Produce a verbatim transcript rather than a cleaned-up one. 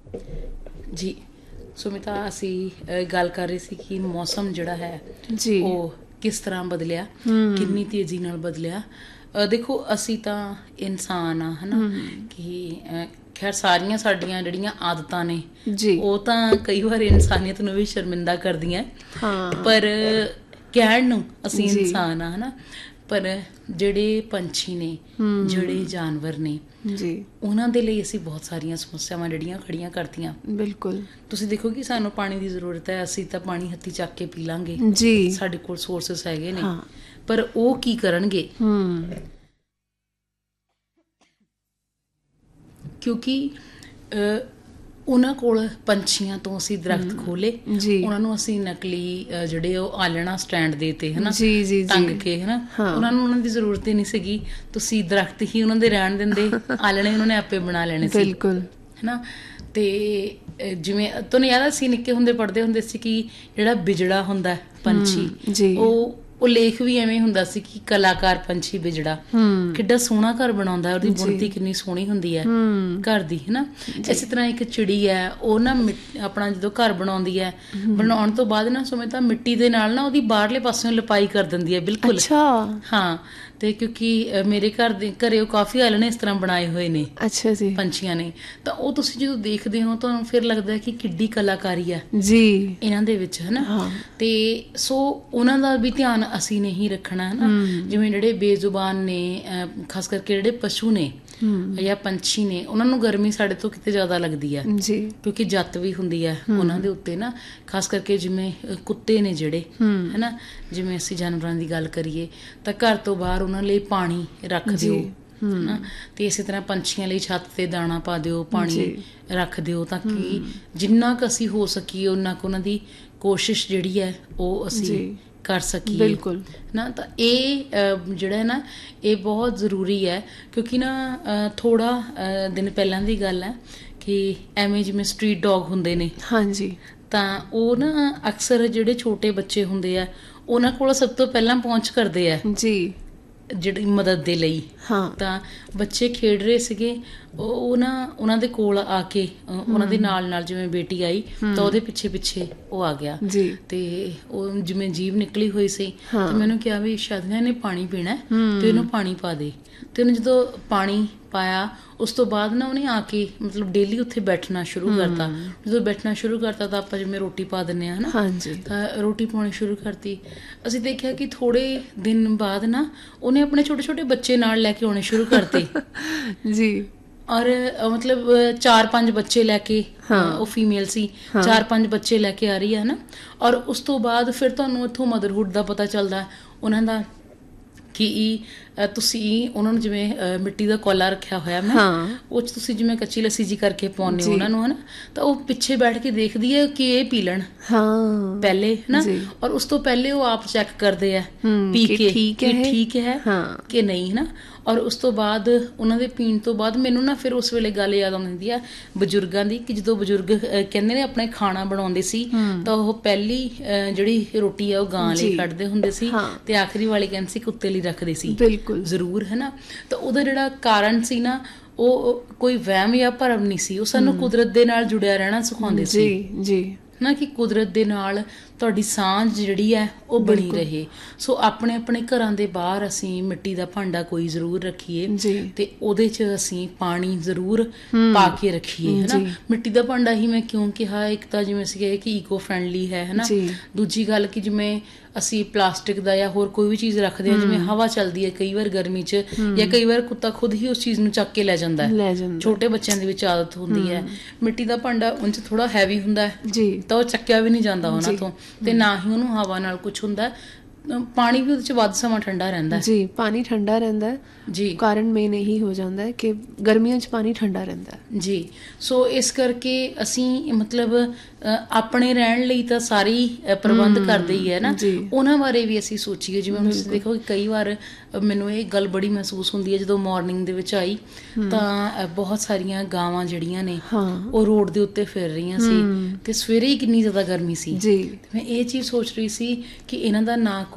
ਜੀ ਸੁਮਿਤਾ, ਅਸੀਂ ਅ, ਗੱਲ ਕਰ ਰਹੇ ਸੀ ਕਿ ਮੌਸਮ ਜਿਹੜਾ ਹੈ ਜੀ ਉਹ ਕਿਸ ਤਰ੍ਹਾਂ ਬਦਲਿਆ, ਹਮ ਕਿੰਨੀ ਤੇਜ਼ੀ ਨਾਲ ਬਦਲਿਆ। ਅ, ਦੇਖੋ ਅਸੀਂ ਤਾਂ ਇਨਸਾਨ ਆ, ਹੈ ਨਾ, ਹਮ ਕਿ ਅ, ਖੈਰ ਸਾਰੀਆਂ ਸਾਡੀਆਂ ਜਿਹੜੀਆਂ ਆਦਤਾਂ ਨੇ ਜੀ ਉਹ ਤਾਂ ਕਈ ਵਾਰ ਇਨਸਾਨੀਅਤ ਨੂੰ ਵੀ ਸ਼ਰਮਿੰਦਾ ਕਰਦੀਆਂ, ਹਾਂ ਪਰ ਕਹਿਣ ਨੂੰ ਅਸੀਂ ਜੀ ਇਨਸਾਨ ਆ, ਹੈ ਨਾ। ਪਰ ਜਿਹੜੇ ਪੰਛੀ ਨੇ, ਹਮ ਜਿਹੜੇ ਜਾਨਵਰ ਨੇ, ਜੀ ਉਹਨਾਂ ਦੇ ਲਈ ਅਸੀਂ ਬਹੁਤ ਸਾਰੀਆਂ ਸਮੱਸਿਆਵਾਂ ਜਿਹੜੀਆਂ ਖੜੀਆਂ ਕਰਤੀਆਂ। ਬਿਲਕੁਲ ਤੁਸੀਂ ਦੇਖੋ ਕਿ ਸਾਨੂੰ ਪਾਣੀ ਦੀ ਜ਼ਰੂਰਤ ਹੈ, ਅਸੀਂ ਤਾਂ ਪਾਣੀ ਹੱਥੀਂ ਚੱਕ ਕੇ ਪੀ ਲਾਂਗੇ, ਜੀ ਸਾਡੇ ਕੋਲ ਸੋਰਸਸ ਹੈਗੇ ਨੇ, ਹਾਂ ਪਰ ਉਹ ਕੀ ਕਰਨਗੇ? ਹਮ ਕਿਉਂਕਿ ਅ, ਉਹਨਾਂ ਕੋਲ ਪੰਛੀਆਂ ਤੋਂ ਅਸੀਂ ਦਰਖਤ ਖੋਲੇ, ਜੀ ਉਹਨਾਂ ਨੂੰ ਅਸੀਂ ਨਕਲੀ ਅ, ਜਿਹੜੇ ਉਹ ਆਲਣਾ ਸਟੈਂਡ ਦੇਤੇ, ਹੈ ਨਾ, ਜੀ ਜੀ ਟੰਗ ਜੀ ਕੇ, ਹੈ ਨਾ। ਹਾਂ ਉਹਨਾਂ ਨੂੰ ਉਹਨਾਂ ਦੀ ਜ਼ਰੂਰਤ ਹੀ ਨਹੀਂ ਸੀਗੀ, ਤੁਸੀਂ ਦਰਖਤ ਹੀ ਉਹਨਾਂ ਦੇ ਰਹਿਣ ਦਿੰਦੇ, ਆਲਣੇ ਉਹਨਾਂ ਨੇ ਆਪੇ ਬਣਾ ਲੈਣੇ ਸੀ, ਬਿਲਕੁਲ ਹੈ ਨਾ। ਤੇ ਅ, ਜਿਵੇਂ ਤੁਹਾਨੂੰ ਯਾਦ, ਅਸੀਂ ਨਿੱਕੇ ਹੁੰਦੇ ਪੜ੍ਹਦੇ ਹੁੰਦੇ ਸੀ ਕਿ ਜਿਹੜਾ ਬਿਜੜਾ ਹੁੰਦਾ ਪੰਛੀ, ਹਮ ਜੀ ਉਹ ਉਹ ਲੇਖ ਵੀ ਐਵੇਂ ਹੁੰਦਾ ਸੀ ਕਿ ਕਲਾਕਾਰ ਪੰਛੀ ਬਿਜੜਾ ਹਮ ਕਿੱਡਾ ਸੋਹਣਾ ਘਰ ਬਣਾਉਂਦਾ, ਉਹਦੀ ਜੀ ਬੁਣਤੀ ਕਿੰਨੀ ਸੋਹਣੀ ਹੁੰਦੀ ਹੈ ਹਮ ਘਰ ਦੀ, ਹੈ ਨਾ। ਇਸੇ ਤਰ੍ਹਾਂ ਇੱਕ ਚਿੜੀ ਹੈ, ਉਹ ਨਾ ਮਿੱਟ- ਆਪਣਾ ਜਦੋਂ ਘਰ ਬਣਾਉਂਦੀ ਹੈ, ਬਣਾਉਣ ਤੋਂ ਬਾਅਦ ਨਾ ਸਮੇਂ ਤਾਂ ਮਿੱਟੀ ਦੇ ਨਾਲ ਨਾ ਉਹਦੀ ਬਾਹਰਲੇ ਪਾਸਿਓਂ ਲਿਪਾਈ ਕਰ ਦਿੰਦੀ ਹੈ, ਬਿਲਕੁਲ। ਅੱਛਾ ਹਾਂ, ਤੇ ਕਿਉਂਕਿ ਅ, ਮੇਰੇ ਘਰ ਦੇ ਘਰੇ ਉਹ ਕਾਫੀ ਆਲਣੇ ਇਸ ਤਰ੍ਹਾਂ ਬਣਾਏ ਹੋਏ ਨੇ ਅੱਛਾ ਜੀ ਪੰਛੀਆਂ ਨੇ, ਤਾਂ ਉਹ ਤੁਸੀਂ ਜਦੋਂ ਦੇਖਦੇ ਹੋ ਤੁਹਾਨੂੰ ਫਿਰ ਲੱਗਦਾ ਕਿ ਕਿੱਡੀ ਕਲਾਕਾਰੀ ਹੈ ਜੀ ਇਹਨਾਂ ਦੇ ਵਿੱਚ, ਹੈ ਨਾ। ਹਾਂ ਤੇ ਸੋ ਉਹਨਾਂ ਦਾ ਵੀ ਧਿਆਨ ਅਸੀਂ ਨਹੀਂ ਰੱਖਣਾ, ਹੈ ਨਾ। ਹਮ ਜਿਵੇਂ ਜਿਹੜੇ ਬੇਜ਼ੁਬਾਨ ਨੇ, ਅਹ ਖਾਸ ਕਰਕੇ ਜਿਹੜੇ ਪਸ਼ੂ ਨੇ ਹਮ ਜਾਂ ਪੰਛੀ ਨੇ, ਉਹਨਾਂ ਨੂੰ ਗਰਮੀ ਸਾਡੇ ਤੋਂ ਕਿਤੇ ਜ਼ਿਆਦਾ ਲੱਗਦੀ ਹੈ, ਜੀ ਕਿਉਂਕਿ ਜੱਤ ਵੀ ਹੁੰਦੀ ਹੈ ਉਹਨਾਂ ਦੇ ਉੱਤੇ ਨਾ। ਖਾਸ ਕਰਕੇ ਜਿਵੇਂ ਅਹ ਕੁੱਤੇ ਨੇ ਜਿਹੜੇ, ਹਮ ਹੈ ਨਾ, ਜਿਵੇਂ ਅਸੀਂ ਜਾਨਵਰਾਂ ਦੀ ਗੱਲ ਕਰੀਏ ਤਾਂ ਘਰ ਤੋਂ ਬਾਹਰ ਉਹਨਾਂ ਲਈ ਪਾਣੀ ਰੱਖ ਜੀ ਦਿਓ, ਹੈ ਨਾ। ਤੇ ਇਸੇ ਤਰ੍ਹਾਂ ਪੰਛੀਆਂ ਲਈ ਛੱਤ ਤੇ ਦਾਣਾ ਪਾ ਦਿਓ, ਪਾਣੀ ਜੀ ਰੱਖ ਦਿਓ, ਤਾਂ ਕਿ ਜਿੰਨਾ ਕੁ ਅਸੀਂ ਹੋ ਸਕੀਏ ਉਹਨਾਂ ਕੁ ਉਹਨਾਂ ਦੀ ਕੋਸ਼ਿਸ਼ ਜਿਹੜੀ ਹੈ ਉਹ ਅਸੀਂ ਜੀ ਕਰ ਸਕੀਏ, ਬਿਲਕੁਲ ਨਾ। ਤਾਂ ਇਹ ਅ, ਜਿਹੜਾ ਹੈ ਨਾ, ਇਹ ਬਹੁਤ ਜ਼ਰੂਰੀ ਹੈ, ਕਿਉਂਕਿ ਨਾ ਥੋੜਾ ਦਿਨ ਪਹਿਲਾਂ ਦੀ ਗੱਲ ਹੈ ਕਿ ਐਵੇਂ ਜਿਵੇਂ ਸਟਰੀਟ ਡੌਗ ਹੁੰਦੇ ਨੇ, ਹਾਂਜੀ ਤਾਂ ਉਹ ਨਾ ਅਕਸਰ ਜਿਹੜੇ ਛੋਟੇ ਬੱਚੇ ਹੁੰਦੇ ਆ ਉਹਨਾਂ ਕੋਲ ਸਭ ਤੋਂ ਪਹਿਲਾਂ ਪਹੁੰਚ ਕਰਦੇ ਆ ਜੀ ਜਿਹੜੀ ਮਦਦ ਦੇ ਲਈ। ਹਾਂ ਤਾਂ ਬੱਚੇ ਖੇਡ ਰਹੇ ਸੀਗੇ, ਉਹ ਉਹ ਨਾ ਉਹਨਾਂ ਦੇ ਕੋਲ ਆ ਕੇ, ਅ, ਉਹਨਾਂ ਦੇ ਨਾਲ ਨਾਲ ਜਿਵੇਂ ਬੇਟੀ ਆਈ ਤਾਂ ਉਹਦੇ ਪਿੱਛੇ ਪਿੱਛੇ ਉਹ ਆ ਗਿਆ, ਜੀ ਤੇ ਉਹ ਜਿਵੇਂ ਜੀਭ ਨਿਕਲੀ ਹੋਈ ਸੀ, ਹਾਂ ਤੇ ਮੈਨੂੰ ਕਿਹਾ ਵੀ ਸ਼ਾਇਦ ਨਾ ਇਹਨੇ ਪਾਣੀ ਪੀਣਾ ਹੈ, ਹਮ ਤੇ ਇਹਨੂੰ ਪਾਣੀ ਪਾ ਦੇ। ਤੇ ਉਹਨੇ ਜਦੋਂ ਪਾਣੀ ਪਾਇਆ, ਉਸ ਤੋਂ ਬਾਅਦ ਨਾ ਉਹਨੇ ਆ ਕੇ ਮਤਲਬ ਡੇਲੀ ਉੱਥੇ ਬੈਠਣਾ ਸ਼ੁਰੂ ਕਰਤਾ। ਜਦੋਂ ਬੈਠਣਾ ਸ਼ੁਰੂ ਕਰਤਾ ਤਾਂ ਆਪਾਂ ਜਿਵੇਂ ਰੋਟੀ ਪਾ ਦਿੰਦੇ ਹਾਂ, ਹੈ ਨਾ, ਹਾਂਜੀ ਤਾਂ ਰੋਟੀ ਪਾਉਣੀ ਸ਼ੁਰੂ ਕਰਤੀ। ਅਸੀਂ ਦੇਖਿਆ ਕਿ ਥੋੜੇ ਦਿਨ ਬਾਅਦ ਨਾ ਉਹਨੇ ਆਪਣੇ ਛੋਟੇ ਛੋਟੇ ਬੱਚੇ ਨਾਲ ਲੈ ਕੇ ਆਉਣੇ ਸ਼ੁਰੂ ਕਰਤੇ, ਜੀ ਔਰ ਅ, ਮਤਲਬ ਅ, ਚਾਰ ਪੰਜ ਬੱਚੇ ਲੈ ਕੇ, ਅ, ਹਾਂ ਉਹ ਫੀਮੇਲ ਸੀ, ਹਾਂ ਚਾਰ ਪੰਜ ਬੱਚੇ ਲੈ ਕੇ ਆ ਰਹੀ ਹੈ ਨਾ। ਔਰ ਉਸ ਤੋਂ ਬਾਅਦ ਫਿਰ ਤੁਹਾਨੂੰ ਇੱਥੋਂ ਮਦਰਹੁੱਡ ਦਾ ਪਤਾ ਚੱਲਦਾ ਉਹਨਾਂ ਦਾ, ਕਿ ਅ, ਤੁਸੀਂ ਉਹਨਾਂ ਨੂੰ ਜਿਵੇਂ ਅ, ਮਿੱਟੀ ਦਾ ਕੋਲਾ ਰੱਖਿਆ ਹੋਇਆ ਮੈਂ, ਹਾਂ ਉਹ 'ਚ ਤੁਸੀਂ ਜਿਵੇਂ ਕੱਚੀ ਲੱਸੀ ਜੀ ਕਰਕੇ ਪਾਉਂਦੇ ਹੋ ਜੀ ਉਹਨਾਂ ਨੂੰ, ਹੈ ਨਾ, ਤਾਂ ਉਹ ਪਿੱਛੇ ਬੈਠ ਕੇ ਦੇਖਦੀ ਹੈ ਕਿ ਇਹ ਪੀ ਲੈਣ ਹਾਂ ਪਹਿਲੇ, ਹੈ ਨਾ। ਜੀ ਔਰ ਉਸ ਤੋਂ ਪਹਿਲੇ ਉਹ ਆਪ ਚੈੱਕ ਕਰਦੇ ਆ ਹਮ ਪੀ ਕਿ ਕੇ ਠੀਕ ਕਿ ਹੈ ਇਹ? ਠੀਕ ਹੈ ਹਾਂ ਕਿ ਨਹੀਂ, ਹੈ ਨਾ। ਔਰ ਉਸ ਤੋਂ ਬਾਅਦ ਉਹਨਾਂ ਦੇ ਪੀਣ ਤੋਂ ਬਾਅਦ ਮੈਨੂੰ ਨਾ ਫਿਰ ਉਸ ਵੇਲੇ ਗੱਲ ਯਾਦ ਆਉਂਦੀ ਆ ਬਜ਼ੁਰਗਾਂ ਦੀ, ਕਿ ਜਦੋਂ ਬਜ਼ੁਰਗ ਅਹ, ਕਹਿੰਦੇ ਨੇ ਆਪਣੇ ਖਾਣਾ ਬਣਾਉਂਦੇ ਸੀ ਹਮ ਤਾਂ ਉਹ ਪਹਿਲੀ ਅਹ, ਜਿਹੜੀ ਰੋਟੀ ਆ ਉਹ ਗਾਂ ਲਈ ਜੀ ਕੱਢਦੇ ਹੁੰਦੇ ਸੀ, ਹਾਂ ਤੇ ਆਖਰੀ ਵਾਲੀ ਕਹਿੰਦੇ ਸੀ ਕੁੱਤੇ ਲਈ ਰੱਖਦੇ ਸੀ, ਬਿਲਕੁਲ ਜ਼ਰੂਰ, ਹੈ ਨਾ। ਤਾਂ ਉਹਦਾ ਜਿਹੜਾ ਕਾਰਨ ਸੀ ਨਾ, ਉਹ ਉਹ ਕੋਈ ਵਹਿਮ ਜਾਂ ਭਰਮ ਨਹੀਂ ਸੀ, ਉਹ ਸਾਨੂੰ ਕੁਦਰਤ ਦੇ ਨਾਲ ਜੁੜਿਆ ਰਹਿਣਾ ਸਿਖਾਉਂਦੇ ਸੀ, ਜੀ ਜੀ ਨਾ, ਕਿ ਕੁਦਰਤ ਦੇ ਨਾਲ ਤੁਹਾਡੀ ਸਾਂਝ ਜਿਹੜੀ ਹੈ ਉਹ ਬਣੀ ਬਿਲਕੁਲ। ਰਹੇ। ਸੋ ਆਪਣੇ ਆਪਣੇ ਘਰਾਂ ਦੇ ਬਾਹਰ ਅਸੀਂ ਮਿੱਟੀ ਦਾ ਭਾਂਡਾ ਕੋਈ ਜ਼ਰੂਰ ਰੱਖੀਏ, ਜੀ ਤੇ ਉਹਦੇ 'ਚ ਅਸੀਂ ਪਾਣੀ ਜ਼ਰੂਰ ਪਾ ਕੇ ਰੱਖੀਏ, ਹੈ ਨਾ। ਜੀ ਮਿੱਟੀ ਦਾ ਭਾਂਡਾ ਹੀ ਮੈਂ ਕਿਉਂ ਕਿਹਾ, ਇੱਕ ਤਾਂ ਜਿਵੇਂ ਸੀਗਾ ਕਿ ਈਕੋ ਫਰੈਂਡਲੀ ਹੈ, ਹੈ ਨਾ। ਜੀ ਦੂਜੀ ਗੱਲ ਕਿ ਜਿਵੇਂ ਅਸੀਂ ਪਲਾਸਟਿਕ ਦਾ ਜਾਂ ਹੋਰ ਕੋਈ ਵੀ ਚੀਜ਼ ਰੱਖਦੇ ਹਾਂ, ਜਿਵੇਂ ਹਵਾ ਚੱਲਦੀ ਹੈ ਕਈ ਵਾਰ ਗਰਮੀ 'ਚ, ਜਾਂ ਕਈ ਵਾਰ ਕੁੱਤਾ ਖੁਦ ਹੀ ਉਸ ਚੀਜ਼ ਨੂੰ ਚੱਕ ਕੇ ਲੈ ਜਾਂਦਾ ਹੈ, ਲੈ ਜਾਂਦਾ ਛੋਟੇ ਬੱਚਿਆਂ ਦੇ ਵਿੱਚ ਆਦਤ ਹੁੰਦੀ ਹੈ। ਮਿੱਟੀ ਦਾ ਭਾਂਡਾ ਉਹਨਾਂ 'ਚ ਥੋੜਾ ਹੈਵੀ ਹੁੰਦਾ ਹੈ, ਜੀ ਤਾਂ ਉਹ ਚੱਕਿਆ ਵੀ ਨਹੀਂ ਜਾਂਦਾ ਉਹਨਾਂ ਜੀ। ਤੋਂ, ਤੇ ਨਾ ਹੀ ਉਹਨੂੰ ਹਵਾ ਨਾਲ ਕੁਝ ਹੁੰਦਾ। ਪਾਣੀ ਵੀ ਉਹਦੇ 'ਚ ਵੱਧ ਸਮਾਂ ਠੰਡਾ ਰਹਿੰਦਾ ਜੀ ਪਾਣੀ ਠੰਡਾ ਰਹਿੰਦਾ ਹੈ ਜੀ। ਕਾਰਨ ਮੇਨ ਇਹੀ ਹੋ ਜਾਂਦਾ ਹੈ ਕਿ ਗਰਮੀਆਂ 'ਚ ਪਾਣੀ ਠੰਡਾ ਰਹਿੰਦਾ ਹੈ ਜੀ। ਸੋ ਇਸ ਕਰਕੇ ਅਸੀਂ ਮਤਲਬ ਆਪਣੇ ਰਹਿਣ ਲਈ ਤਾਂ ਸਾਰੀ ਪ੍ਰਬੰਧ ਕਰਦੇ ਹੀ ਹੈ ਨਾ, ਉਹਨਾਂ ਬਾਰੇ ਵੀ ਅਸੀਂ ਸੋਚੀਏ। ਜਿਵੇਂ ਹੁਣ ਤੁਸੀਂ ਦੇਖੋ ਕਈ ਵਾਰ ਮੈਨੂੰ ਇਹ ਗੱਲ ਬੜੀ ਮਹਿਸੂਸ ਹੁੰਦੀ ਹੈ, ਜਦੋਂ ਮਾਰਨਿੰਗ ਦੇ ਵਿੱਚ ਆਈ ਤਾਂ ਬਹੁਤ ਸਾਰੀਆਂ ਗਾਵਾਂ ਜਿਹੜੀਆਂ ਨੇ ਉਹ ਰੋਡ ਦੇ ਉੱਤੇ ਫਿਰ ਰਹੀਆਂ ਸੀ, ਤੇ ਸਵੇਰੇ ਹੀ ਕਿੰਨੀ ਜ਼ਿਆਦਾ ਗਰਮੀ ਸੀ। ਮੈਂ ਇਹ ਚੀਜ਼ ਸੋਚ ਰਹੀ ਸੀ ਕਿ ਇਹਨਾਂ ਦਾ ਨਾ